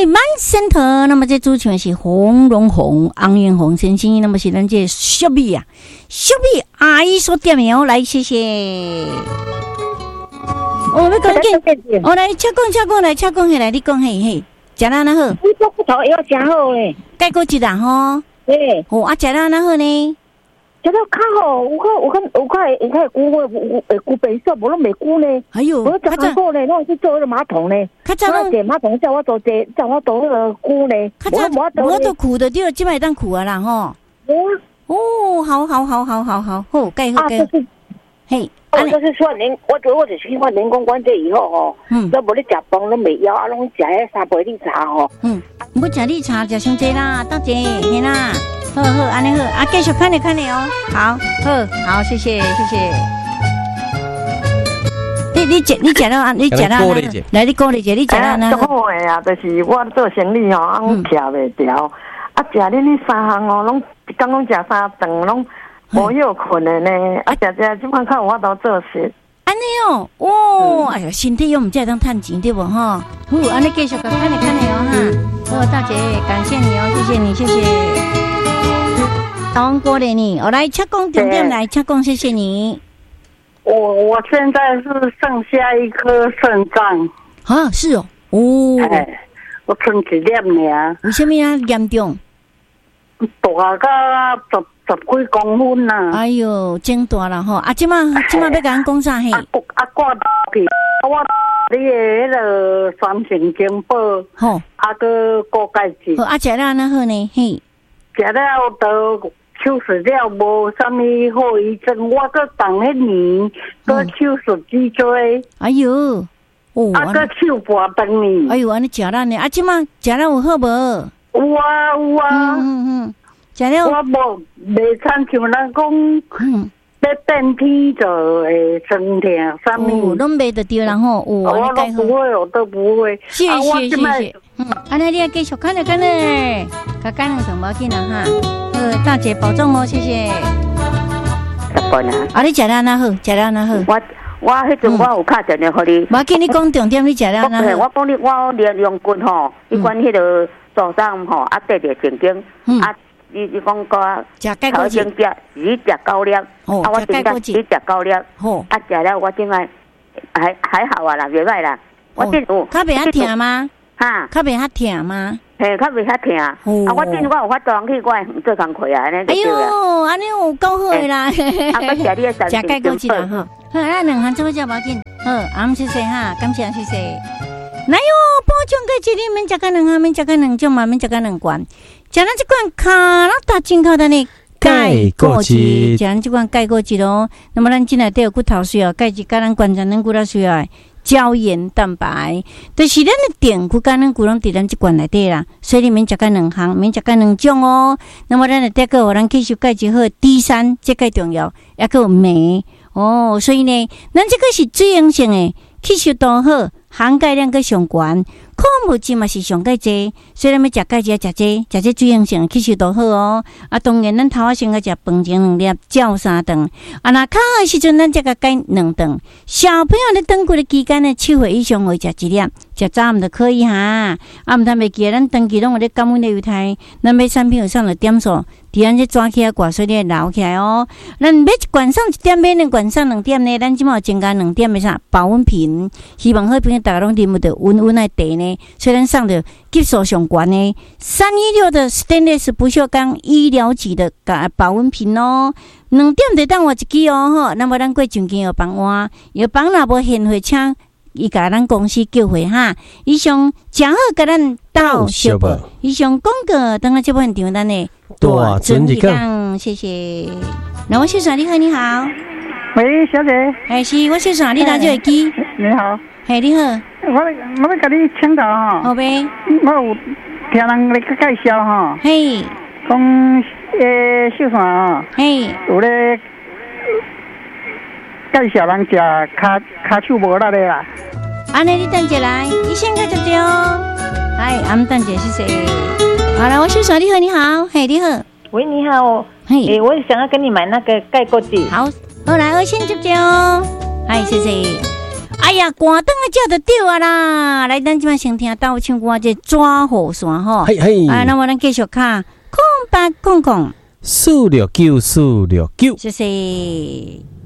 满身头，那么这主持人是洪荣宏、昂云红先生，那么是咱这小米啊，小米阿姨所点名来，谢谢。我们赶紧，我来请讲来，请讲起来，你讲嘿，食哪好？ 你做骨头要真好嘞， 改过一啦吼。 对， 哦，啊，食哪好呢？ 食到较好，有较久会久白色，无拢袂久呢。 哎呦， 我较早呢，我去做那个马桶呢， 较早我坐马桶叫我做那个久呢。 较早我都苦的，对，即摆当苦啊啦吼。哦，好，好，盖好。嘿， 就是说我就是去换人工关节以后吼，都无咧食饭，拢袂枵，啊，拢食迄三杯绿茶吼。 要食绿茶，食伤济啦，大姐，嘿啦，好，安尼好，啊，继续看你哦，好，谢谢。你食到啊？你食到来，你鼓励者，你食到哪？ 好诶啊，就是我做生意吼，啊，徛袂调，啊，食恁迄三项哦，拢一工拢食三顿，拢无休困的呢。啊，食，即摆较有法度做事。 安尼哦，哎呀，身体又唔才当趁钱对不吼？好，安尼继续看你哦哈。好，大姐，感谢你哦，谢谢。当过来你，我来请讲重点来，请讲谢谢你。 我现在是剩下一颗肾脏啊，是哦， 哎，我剩一粒尔。 为什么啊？严重？ 大到十几公分啦！ 哎呦，真大啦吼！啊，即马要甲咱讲啥嘿？ 挂去，我你的迄个酸性精宝， 吼， 个高钙质。 好，食了那好呢？嘿， 食了都手术了，无啥物后遗症。我个当迄年个手术脊椎。 哎呦， 个手拔断呢。 哎呦，安尼食了呢？啊，即马食了有好无？ 有啊。 食了我袂参像咱讲，要变天就会身体啥物， 拢袂得对啦吼。 我都不会，我都不会。 谢谢。安尼你要继续看嘞，甲干两上无紧啦哈。大姐保重哦，谢谢。啊，你食了哪好？ 我迄阵我有敲电话互你。 无紧，你讲重点，你食了哪好？ 我讲你，我练用棍吼，伊管迄个组长吼，啊缀着正经啊。你讲个头前食，只食高粒，我顶下只食高粒，啊食了我顶下还好啊啦，袂歹啦。我顶有较袂遐疼吗？ 哈， 较袂遐疼吗？ 嘿，较袂遐疼。啊，我顶我有法度去，我会做工课啊，安尼就对啦。 哎呦，安尼有够好啦！ 啊，我食你的三食钙骨质啦哈。好，咱两项做伙食无紧。好，俺谢谢哈，感谢谢谢。来哟，补充钙质，你免食个两项，免食个两种嘛，免食个两罐。食咱这款卡拉达进口的呢钙骨质，食咱这款钙骨质咯。那么咱进来都有骨头需要钙质，甲咱关节咱骨头需要胶原蛋白，就是咱的电骨甲咱骨拢伫咱这罐内底啦。所以你免食个两项，免食个两种哦。那么咱的第个，互咱吸收钙质好，D3这个重要，也个有镁哦。所以呢，咱这个是水溶性的，吸收度好，含钙量个上悬。矿物质嘛是上钙济，所以咱要食钙质食这水溶性吸收度好哦。啊，当然咱头仔先个食饭前2粒，照3顿。啊，那较好的时阵，咱才个改2顿。小朋友咧长骨的期间呢，7岁以上会食1粒，食早暗就可以哈。啊，毋通袂记咱长期拢有咧感染的犹太，咱买产品有上了点数，伫咱这抓起来挂水咧留起来哦。咱买一罐上1点，买2罐上2点呢，咱即马增加2点的啥保温瓶，希望好瓶大家拢啉不到温的茶呢。虽然上的级数上悬呢，316的 stainless 不锈钢医疗级的保温瓶哦，2点就当换一支哦吼。那么咱过上间药房换，药房若无现货，请伊甲咱公司叫回哈。以上正好甲咱到小报，以上广告等下这部分场咱的大尊一讲，谢谢。那我小爽，你好，你好。 喂，小姐。 哎，是我小爽，你拿这个机。 你好。 嘿，你好。 我要甲你请教哈。 好呗。 我有听人咧介绍哈。 嘿。 讲小爽啊。嘿。有咧介绍人食骹手无力的啦。 安尼你等一下来，医生个接着哦。哎，俺们等一下谢谢。好了，我小爽，你好，你好，嘿，你好。 喂，你好。嘿，我想要跟你买那个钙骨质。 好，来，我先接着哦。哎，谢谢。 哎呀，关灯啊，叫就对啊啦！来，咱今晚先听到唱歌这抓雨伞吼。 嘿嘿。 啊，那么咱继续看空白空空。 469，469。 谢谢。